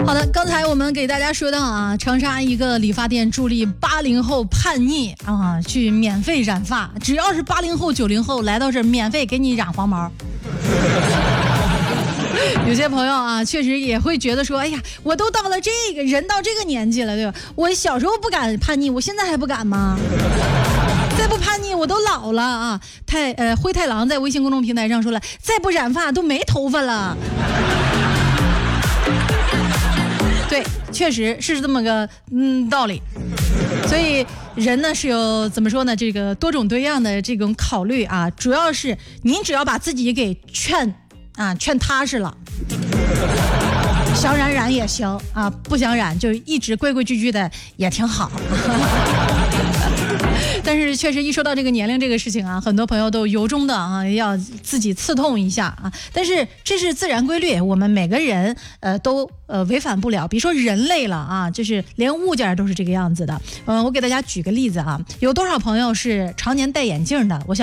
好的，刚才我们给大家说到啊，长沙一个理发店助力80后叛逆啊，去免费染发，只要是80后、90后来到这儿，免费给你染黄毛。有些朋友啊，确实也会觉得说，哎呀，我都到了人到这个年纪了，对吧？我小时候不敢叛逆，我现在还不敢吗？再不叛逆，我都老了啊！灰太狼在微信公众平台上说了，再不染发都没头发了。对，确实是这么个道理。所以人呢是有怎么说呢？这个多种多样的这种考虑啊，主要是您只要把自己给劝踏实了，想染也行啊，不想染就一直规规矩矩的也挺好。但是确实一说到这个年龄这个事情啊，很多朋友都由衷的啊要自己刺痛一下啊。但是这是自然规律，我们每个人都违反不了。比如说人类了啊，就是连物件都是这个样子的。我给大家举个例子啊，有多少朋友是常年戴眼镜的？我想